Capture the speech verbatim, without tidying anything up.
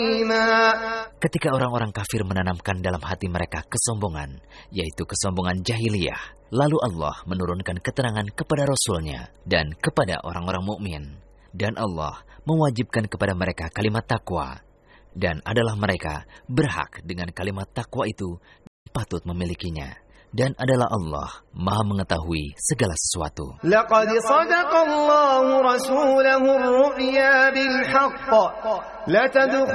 Ketika orang-orang kafir menanamkan dalam hati mereka kesombongan, yaitu kesombongan jahiliyah, lalu Allah menurunkan keterangan kepada Rasul-Nya dan kepada orang-orang mukmin, dan Allah mewajibkan kepada mereka kalimat takwa, dan adalah mereka berhak dengan kalimat takwa itu patut memilikinya, dan adalah Allah Maha mengetahui segala sesuatu. Laqad sadaqallahu rasulahu ar-ru'ya bil haqq la